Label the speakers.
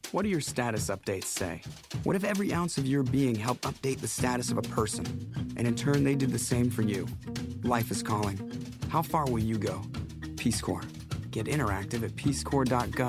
Speaker 1: What do your status updates say? What if every ounce of your being helped update the status of a person, and in turn they did the same for you? Life is calling. How far will you go? Peace Corps. Get interactive at peacecorps.gov.